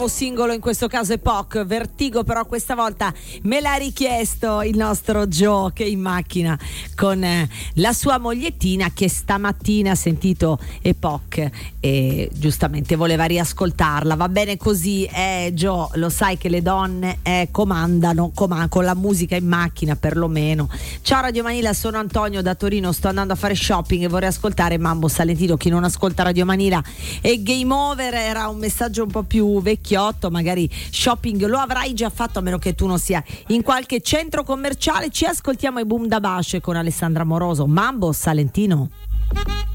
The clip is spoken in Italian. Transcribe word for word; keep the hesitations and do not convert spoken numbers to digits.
Singolo, in questo caso è Poc, Vertigo, però questa volta me l'ha richiesto il nostro Joe, che è in macchina con eh, la sua mogliettina, che stamattina ha sentito Epoch e giustamente voleva riascoltarla. Va bene così, eh Joe, lo sai che le donne eh, comandano com- con la musica in macchina perlomeno. Ciao Radio Manila, sono Antonio da Torino, sto andando a fare shopping e vorrei ascoltare Mambo Salentino. Chi non ascolta Radio Manila è game over. Era un messaggio un po' più vecchio, magari shopping lo avrai già fatto, a meno che tu non sia in qualche centro commerciale. Ci ascoltiamo i Boom da Basce con Alessandra Moroso. Mambo Salentino.